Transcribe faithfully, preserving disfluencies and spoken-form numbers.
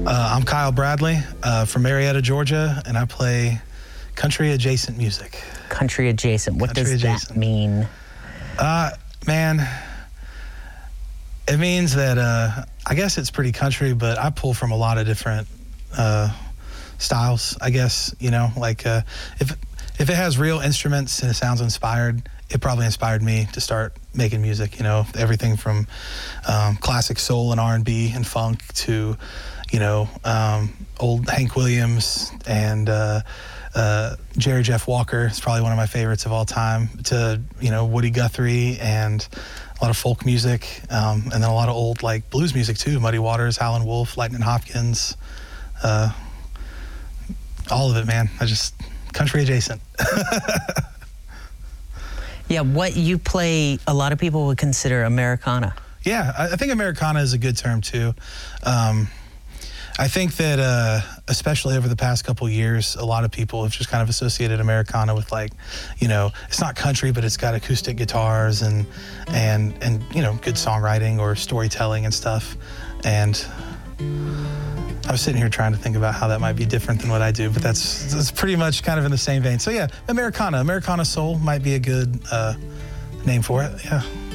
Uh, I'm Kyle Bradley uh, from Marietta, Georgia, and I play country adjacent music. Country adjacent. What Country does adjacent. that mean? Uh, man, it means that uh, I guess it's pretty country, but I pull from a lot of different uh, styles. I guess you know, like uh, if if it has real instruments and it sounds inspired, it probably inspired me to start making music. You know, everything from um, classic soul and R and B and funk to, you know, um, old Hank Williams and uh, uh, Jerry Jeff Walker is probably one of my favorites of all time, to, you know, Woody Guthrie and a lot of folk music, um, and then a lot of old like blues music too, Muddy Waters, Howlin' Wolf, Lightnin' Hopkins, uh, all of it, man. I just, country adjacent. Yeah, what you play, a lot of people would consider Americana. Yeah, I, I think Americana is a good term too. Um, I think that, uh, especially over the past couple years, a lot of people have just kind of associated Americana with, like, you know, it's not country, but it's got acoustic guitars and and and you know, good songwriting or storytelling and stuff. And I was sitting here trying to think about how that might be different than what I do, but that's that's pretty much kind of in the same vein. So yeah, Americana, Americana soul might be a good uh, name for it. Yeah.